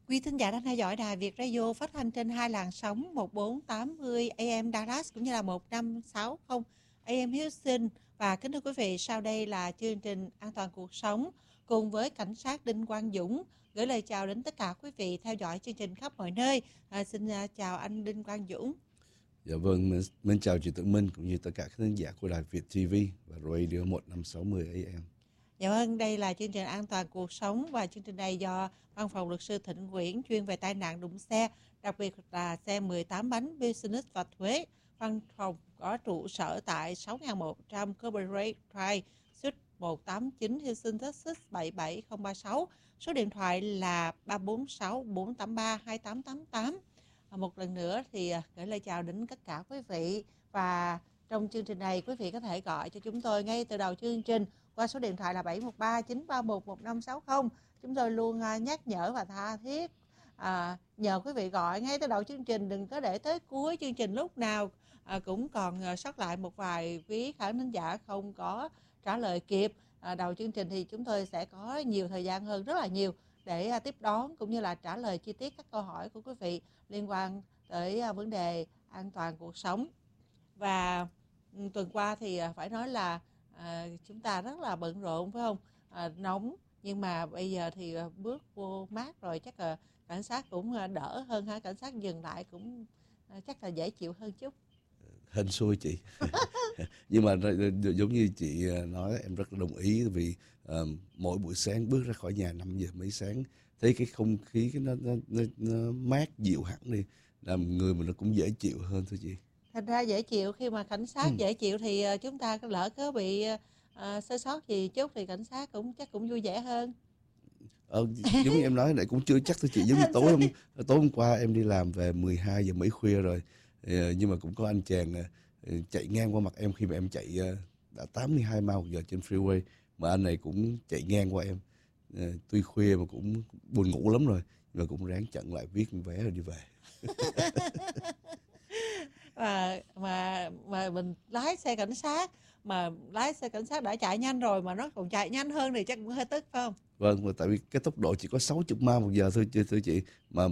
Quý thính giả đang theo dõi đài Việt Radio phát thanh trên hai làn sóng 1480 AM Dallas cũng như là 1560 AM Houston. Và kính thưa quý vị, sau đây là chương trình An toàn cuộc sống cùng với cảnh sát Đinh Quang Dũng gửi lời chào đến tất cả quý vị theo dõi chương trình khắp mọi nơi. Xin chào anh Đinh Quang Dũng. Dạ vâng, mình chào chị Tự Minh cũng như tất cả các khán giả của đài Việt TV và Radio 1560 AM. Dạ vâng, đây là chương trình An toàn cuộc sống và chương trình này do Văn phòng Luật sư Thịnh Nguyễn chuyên về tai nạn đụng xe, đặc biệt là xe 18 bánh business và thuế. Văn phòng có trụ sở tại 6100 Corporate Drive, Suite 189 Houston, Texas 77036. Số điện thoại là 346 483 2888. Một lần nữa thì gửi lời chào đến tất cả quý vị, và trong chương trình này quý vị có thể gọi cho chúng tôi ngay từ đầu chương trình qua số điện thoại là 713 931 1560. Chúng tôi luôn nhắc nhở và tha thiết nhờ quý vị gọi ngay từ đầu chương trình, đừng có để tới cuối chương trình, lúc nào cũng còn sót lại một vài quý khán thính giả không có trả lời kịp. Đầu chương trình thì chúng tôi sẽ có nhiều thời gian hơn, rất là nhiều, để tiếp đón cũng như là trả lời chi tiết các câu hỏi của quý vị liên quan tới vấn đề an toàn cuộc sống. Và tuần qua thì phải nói là chúng ta rất là bận rộn, phải không? Nóng, nhưng mà bây giờ thì bước vô mát rồi, chắc là cảnh sát cũng đỡ hơn ha, cảnh sát dừng lại cũng chắc là dễ chịu hơn chút. Hên xui chị. Nhưng mà giống như chị nói, em rất là đồng ý, vì mỗi buổi sáng bước ra khỏi nhà 5 giờ mấy sáng, thấy cái không khí nó mát dịu hẳn đi, làm người mình nó cũng dễ chịu hơn thôi chị. Thành ra dễ chịu, khi mà cảnh sát dễ chịu thì chúng ta lỡ có bị sơ sót gì chút thì cảnh sát chắc cũng vui vẻ hơn. Giống như em nói này cũng chưa chắc thôi chị. Giống như tối hôm qua em đi làm về 12 giờ mấy khuya rồi, nhưng mà cũng có anh chàng chạy ngang qua mặt em khi mà em chạy đã 82 mile một giờ trên freeway, mà anh này cũng chạy ngang qua em. Tuy khuya mà cũng buồn ngủ lắm rồi, nhưng mà cũng ráng chặn lại viết vé rồi đi về. mà mình lái xe cảnh sát đã chạy nhanh rồi mà nó còn chạy nhanh hơn thì chắc cũng hơi tức, phải không? Vâng, mà tại vì cái tốc độ chỉ có 60 mile một giờ thôi chị, mà